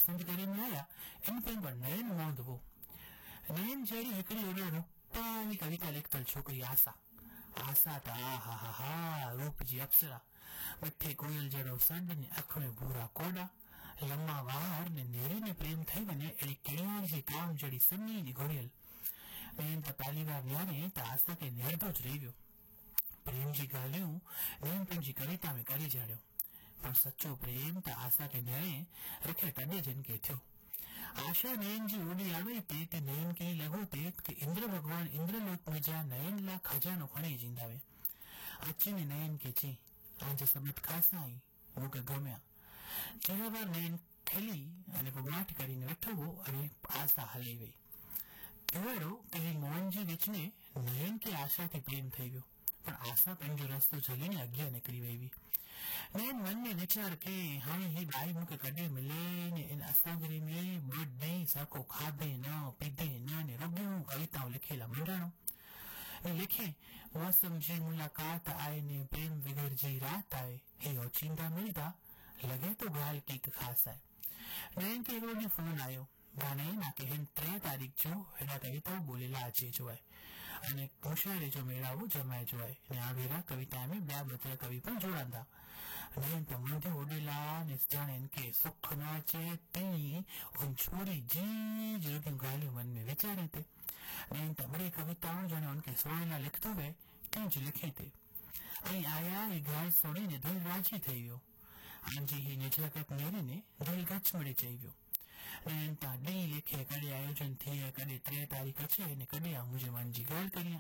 पसंद करे में आया इन पर नयन मोंधवो नयन जड़ी हिकड़ी ओडे रूपानी कविता लिखतल छोकरी आशा आशा त हा हा हा रूप जी अप्सरा मथे कोयल जड़ो सड ने अख में भूरा कोडा लम्मा वार ने नेरी ने प्रेम थई वने एड़ी केड़ियार जी काम जड़ी सन्नी जी घोड़ियल नयन त पहली बार याने त आशा के नेरदो ज रही वियो प्रेम जी गालियों नयन पंहिंजी कविता में करे जाड़ियो पर सच्चो प्रेम त आशा के न्याणे रखे तॾहिं जिन के थियो आशा नयन जी ओॾी आवे ते नयन के लॻो ते कि इंद्र भगवान इंद्रलोक में जा नयन ला खजानो खणी जींदा वे अची ने नयन के चई आज सबत खासा आई मूंखे गम्या जहिड़ा बार नयन खेली अने पगमाट કરીને वेठो हो अने आशा हली वई एवड़ो कि मोहन जी विच में नयन के आशा थी प्रेम थई वियो पर आशा पंहिंजो रस्तो झलीने अॻियां निकिरी वई हुई नयन मन में वीचार के हाणे ही बाई मूंखे कॾहिं मिले ने इन असांगरी में ॿ ॾींहं सको खाधे न पीधे न ने रुॻियूं कविताऊं लिखियला मंडाणो ने लिखे मौसम जी मुलाकात आए ने प्रेम विगर जी रात आए हे ओचिंदा मिलदा लगे तो ॻाल्हि कंहिंखे ख़ासि आहे नयन खे हिकिड़ो ॾींहुं फोन आयो गाने ना के हिन 3 तारीख जो हेॾा कविताऊं ॿोलेला अचे जो आहे अने मुशाइरे जो मेड़ावो जमाए जो आहे ने आ भेरा कविता में ॿिया 2-3 कवि पण जोड़ंदा नयन त मुंहिंजे ओॾेला ने ॼाणे इनके सुख न अचे तीअं उन छोरी जी जहिड़ियूं ॻाल्हियूं मन में वीचारे ते नयन त बड़ी कविताऊं ॼाणे उनके सोहेला लिखतो वे कंहिंजी लिखे ते ऐं आया ही ॻाल्हि सोड़ी ने दिलि राजी थी वियो हांजी ही निजगत मेरे ने दिलि गच मिड़े चई वियो नयन त ॾींहुं लिखे कॾहिं आयोजन थिए कॾहिं 3 तारीख अचे ने कॾहिं मुंहिंजे मन जी ॻाल्हि करियां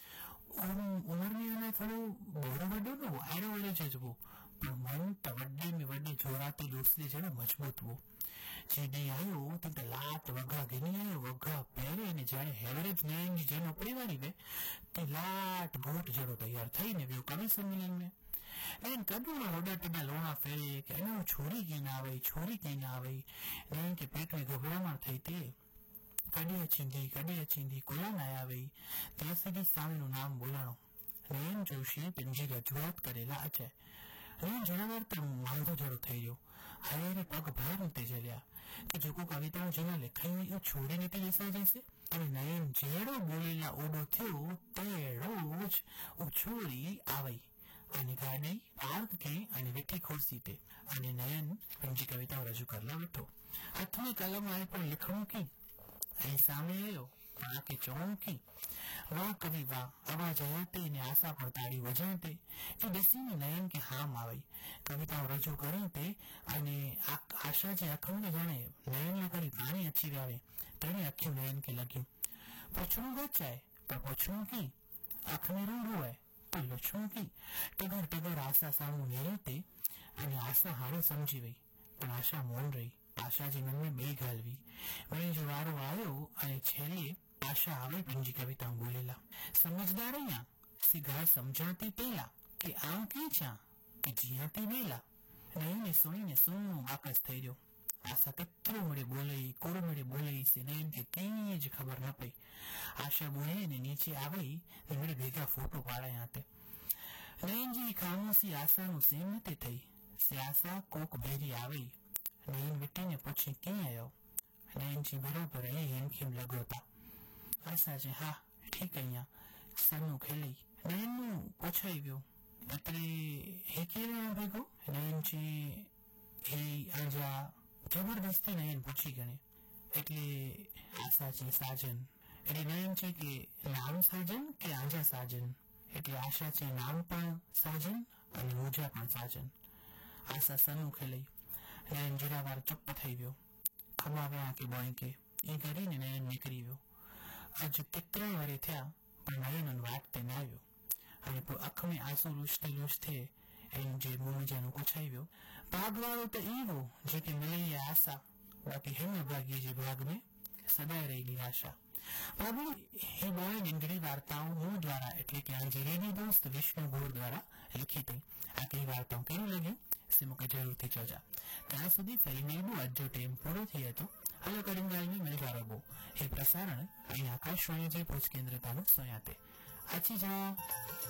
उमिरि में अञा थोरो बोरो वॾो न हो आड़ो वारो चइबो पर मन त वॾे में वॾे जोराती दोस्ती जहिड़ो मजबूत हो जे ॾींहुं आयो त लाट वॻा गिनी आयो वॻा पहिरे ने ॼाणे हेवरेज नयन जी जन उपड़ी वारी वे ते लाट बूट जहिड़ो तयार थई ने वियो कवि सम्मेलन में नयन कॾूं न होॾा टेॾा लोणा फेरे कि अञा छोरी कीअं न आवई छोरी कीअं न आवई नयन खे पेट में घबराहट थई ते कॾहिं अचींदी कुला न आया वई तेसिदी सामनो नाम बोलाणो नयन जो शे पंहिंजी रजूआत करेला अचे नयन जरावर त वांधो जहिड़ो थई वियो हाय रे पग भार ते जलिया कि जेको कविताऊं जिन लिखाई हुई छोड़ी ने थी ॾिसाइजेसि अने नयन जहिड़ो ॿोलेला ओॾो थियो तहिड़ो ज छोरी आवई अने गाॾी पार्क कई अने वेठी कुर्सी ते अने नयन पंहिंजी कविताऊं रजू करेला वेठो हथ में कलम आहे पर लिखणो की ऐं सामे आयो आके चवणो की वाह कवि वाह आवाज आया ते ने आशा पर ताड़ी वजाए ते कि ॾिसीने नयन के हाम आवई कविताऊं रजू करे ते अने आशा जे अखियुनि में ॼाणे नयन लाइ कड़ी पाणी अची विया वे तॾहिं अखियूं नयन खे लॻियूं पुछणो घच आहे पर पुछणो की अख में रूड़ो आहे पर लुछणो की टगर टगर आशा साम्हूं नेरे ते अने आशा हाणे समझी वई पर आशा मौन रही आशा जे मन में ॿी ॻाल्हि हुई वरी जो वारो आयो ऐं छेले आशा आवे पंहिंजी कविताऊं ॿोलेला समझदार आहियां सी ॻाल्हि सम्झां थी पेला कि आऊं कीअं छा कि जीअं थी ॿेला नयन सुणीने सुनो वापसि थई वियो आशा केतिरो मिड़े ॿोलई कोड़ मिड़े ॿोलई से नयन खे कंहिं जी ख़बर न पई आशा ॿोले ने नीचे आवई ने मिड़े भेगा फोटो पाड़ायां ते नयन जी खामोशी आशा નું સેમ નથી થઈ से आशा कोक भेरी आवई नयन वीटीने पूछी कीअं आयो नयन जी बराबर ऐं हेमखेम लॻो था आशा जे हा ठीकु आहियां सन्नू खेलई नयन નું પૂછાઈ વિયો એટલે હે કેરા ભેગો નયન जी हे आजा जबरदस्ती नयन पूछी गणे એટલે આશા છે સાજન એટલે નયન છે કે નામ સાજન કે આજા સાજન એટલે આશા છે નામ પણ સાજન અને મોજા પણ સાજન આશા સનુ ખેલઈ નયન જરા વાર ચૂપ થઈ ગયો ખમાવ્યા કે બોય કે એ કરીને નયન નીકળી ગયો आज केतरा वारे થયા પણ નયન વાટતે ન આવ્યો અને આંખ में आंसू લૂછતે એમ જે મોજાનું પૂછાવ્યો ભાગવાળો તો એવો જે કે મળે આશા બાકી હેમ ભાગી જે ભાગ में સદાય રહેલી આશા બાબુ એ બોય નિંદડી વાર્તાઓ હું દ્વારા એટલે કે આ રેડી દોસ્ત વિષ્ણુ ગોર દ્વારા લખી હતી આ કઈ વાર્તાઓ કેવું લાગ્યું से मुझे जरूर थी चौजा ત્યાં સુધી ફરી મળીશું આજનો ટાઈમ પૂરો થઈ હતો હલો કરિંગાલની મિલગા રબો એ પ્રસારણ અહીં આકાશવાણી જે ભુજ કેન્દ્ર તાલુક સોયાતે આછી જા